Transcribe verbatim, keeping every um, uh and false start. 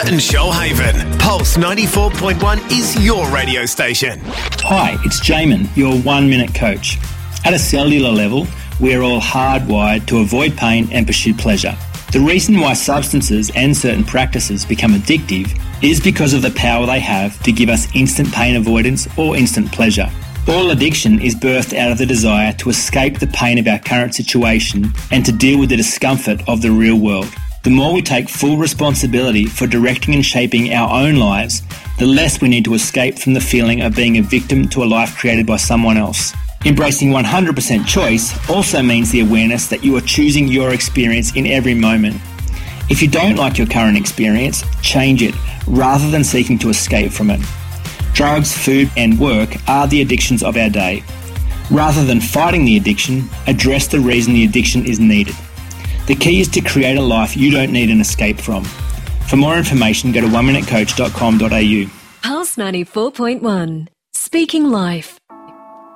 and Shoalhaven. Pulse ninety-four point one is your radio station. Hi, it's Jamin, your one-minute coach. At a cellular level, we're all hardwired to avoid pain and pursue pleasure. The reason why substances and certain practices become addictive is because of the power they have to give us instant pain avoidance or instant pleasure. All addiction is birthed out of the desire to escape the pain of our current situation and to deal with the discomfort of the real world. The more we take full responsibility for directing and shaping our own lives, the less we need to escape from the feeling of being a victim to a life created by someone else. Embracing one hundred percent choice also means the awareness that you are choosing your experience in every moment. If you don't like your current experience, change it rather than seeking to escape from it. Drugs, food and work are the addictions of our day. Rather than fighting the addiction, address the reason the addiction is needed. The key is to create a life you don't need an escape from. For more information, go to one minute coach dot com dot a u. Pulse ninety-four point one. Speaking life.